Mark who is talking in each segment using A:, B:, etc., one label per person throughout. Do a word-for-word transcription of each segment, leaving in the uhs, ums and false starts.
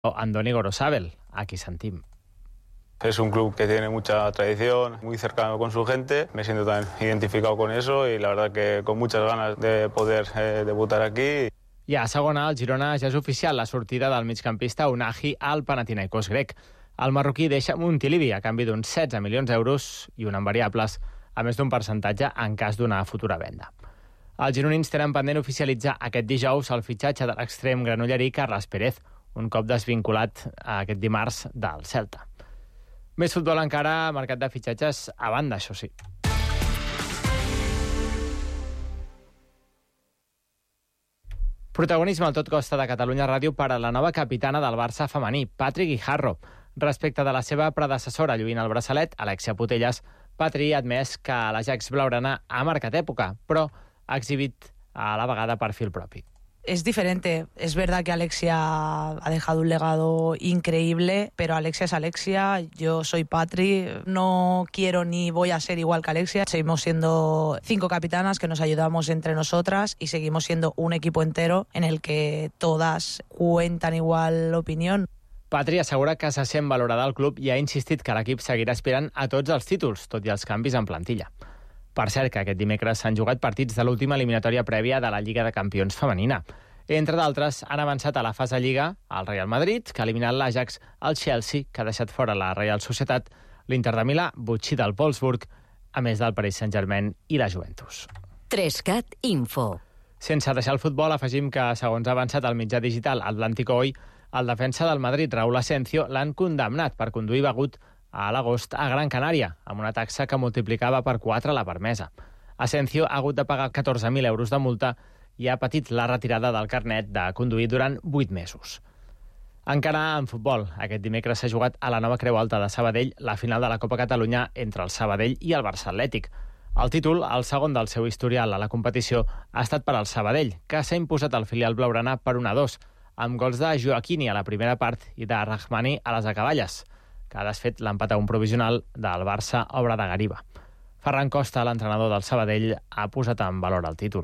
A: Andoni Gorosabel, aquí sentim.
B: Es un club que tiene mucha tradición, muy cercano con su gente. Me siento tan identificado con eso y la verdad que con muchas ganas de poder eh, debutar aquí.
A: I a segona, el Girona ja és oficial la sortida del migcampista Unahi al Panathinaikos grec. El marroquí deixa Montilivi a canvi d'uns setze milions d'euros i un en variables, a més d'un percentatge en cas d'una futura venda. Els gironins tenen pendent oficialitzar aquest dijous el fitxatge de l'extrem granollerí Carles Pérez, un cop desvinculat aquest dimarts del Celta. Més futbol encara, mercat de fitxatges a banda, això sí. Protagonisme al Tot Costa de Catalunya Ràdio per a la nova capitana del Barça femení, Patri Guijarro. Respecte de la seva predecessora lluint el braçalet, Alexia Putellas, Patri ha admès que l'Ajax blaugrana ha marcat època, però ha exhibit a la vegada perfil propi.
C: Es diferente. Es verdad que Alexia ha dejado un legado increíble, pero Alexia es Alexia, yo soy Patri, no quiero ni voy a ser igual que Alexia. Seguimos siendo cinco capitanas que nos ayudamos entre nosotras y seguimos siendo un equipo entero en el que todas cuentan igual opinión.
A: Patri assegura que se sent valorada al club i ha insistit que l'equip seguirà aspirant a tots els títols, tot i els canvis en plantilla. Per cert, que aquest dimecres s'han jugat partits de l'última eliminatòria prèvia de la Lliga de Campions femenina. Entre d'altres, han avançat a la fase Lliga el Real Madrid, que ha eliminat l'Ajax, el Chelsea, que ha deixat fora la Real Societat, l'Inter de Milà, botxí del Wolfsburg, a més del Paris Saint-Germain i la Juventus.
D: Trescat Info.
A: Sense deixar el futbol, afegim que, segons ha avançat el mitjà digital Atlántico Hoy, el defensa del Madrid, Raúl Asensio, l'han condemnat per conduir begut a l'agost a Gran Canària, amb una taxa que multiplicava per quatre la permesa. Asensio ha hagut de pagar catorze mil euros de multa i ha patit la retirada del carnet de conduir durant vuit mesos. Encara en futbol, aquest dimecres s'ha jugat a la nova Creu Alta de Sabadell la final de la Copa Catalunya entre el Sabadell i el Barça Atlètic. El títol, el segon del seu historial a la competició, ha estat per al Sabadell, que s'ha imposat al filial blaugrana per un a dos, amb gols de Joaquini a la primera part i de Rahmani a les acaballes, que ha desfet l'empat a un provisional del Barça obra de Gariba. Ferran Costa, l'entrenador del Sabadell, ha posat en valor el títol.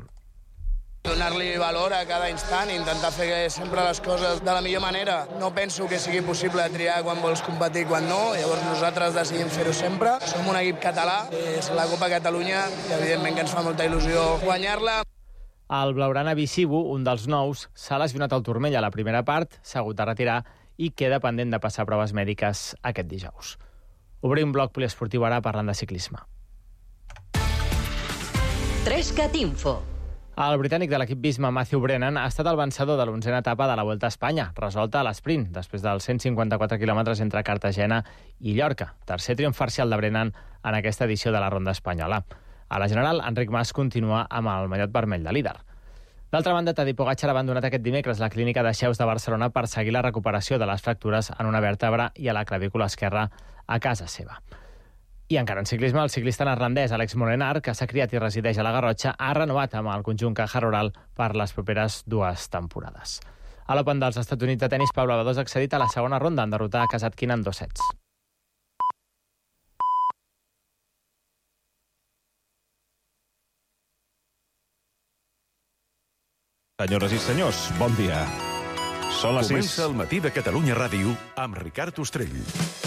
E: Donar-li valor a cada instant i intentar fer sempre les coses de la millor manera. No penso que sigui possible triar quan vols competir i quan no, llavors nosaltres decidim fer-ho sempre. Som un equip català, és la Copa Catalunya, i evidentment que ens fa molta il·lusió guanyar-la.
A: El blaugrana Bicibu, un dels nous, s'ha lesionat al turmell a la primera part, s'ha hagut de retirar i queda pendent de passar proves mèdiques aquest dijous. Obrim bloc poliesportiu ara parlant de ciclisme.
D: Trescat Info.
A: El britànic de l'equip Visma, Matthew Brennan, ha estat el vencedor de l'onzena etapa de la Volta a Espanya, resolta a l'esprint, després dels cent cinquanta-quatre quilòmetres entre Cartagena i Llorca. Tercer triomf parcial de Brennan en aquesta edició de la Ronda Espanyola. A la general, Enric Mas continua amb el mallot vermell de líder. D'altra banda, Tadej Pogačar ha abandonat aquest dimecres la clínica de Xeus de Barcelona per seguir la recuperació de les fractures en una vèrtebra i a la clavícula esquerra a casa seva. I encara en ciclisme, el ciclista neerlandès Alex Molenaar, que s'ha criat i resideix a la Garrotxa, ha renovat amb el conjunt Caja Rural per les properes dues temporades. A l'Open dels Estats Units de tenis, Pablo Badosa ha accedit a la segona ronda en derrotar a Kasatkina en dos sets.
F: Senyores i senyors, bon dia. Són les sis.
G: Comença el matí de Catalunya Ràdio amb Ricard Ostrell.